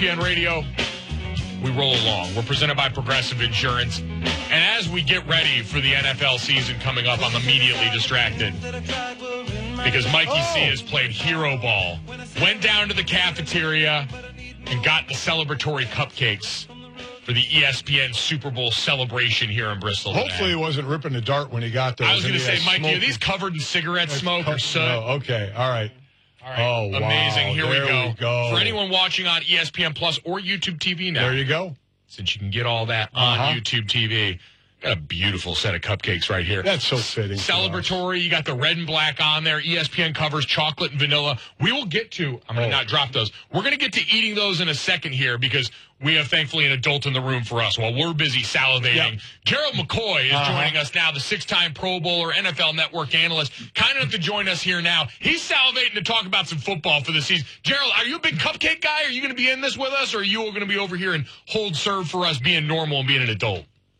ESPN Radio, we roll along. We're presented by Progressive Insurance. And as we get ready for the NFL season coming up, I'm immediately distracted because Mikey C has played hero ball, went down to the cafeteria, and got the celebratory cupcakes for the ESPN Super Bowl celebration here in Bristol. Hopefully he wasn't ripping the dart when he got there. I was going to say, Mikey, are these covered in cigarette smoke or soot? No, okay, all right. All right. Oh, amazing. Wow. Here we go. For anyone watching on ESPN Plus or YouTube TV now. There you go. Since you can get all that on YouTube TV. Got a beautiful set of cupcakes right here. That's so fitting. Celebratory. You got the red and black on there. ESPN covers chocolate and vanilla. We will get to, I'm going to not drop those. We're going to get to eating those in a second here because we have, thankfully, an adult in the room for us while we're busy salivating. Yep. Gerald McCoy is joining us now, the 6-time Pro Bowler, NFL Network analyst. Kind enough to join us here now. He's salivating to talk about some football for the season. Gerald, are you a big cupcake guy? Are you going to be in this with us, or are you going to be over here and hold serve for us being normal and being an adult?